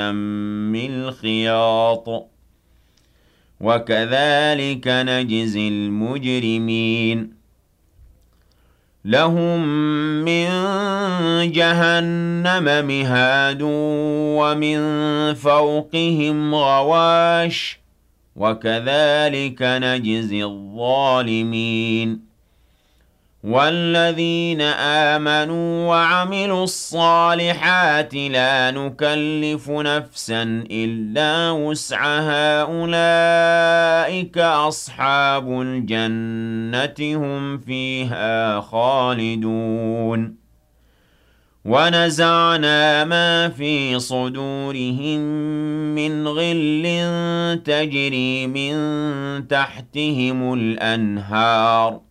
دم الخياط وكذلك نجزي المجرمين لهم من جهنم مهاد ومن فوقهم غواش وكذلك نجزي الظالمين والذين آمنوا وعملوا الصالحات لا نكلف نفسا إلا وسعها أولئك أصحاب الجنة هم فيها خالدون ونزعنا ما في صدورهم من غل تجري من تحتهم الأنهار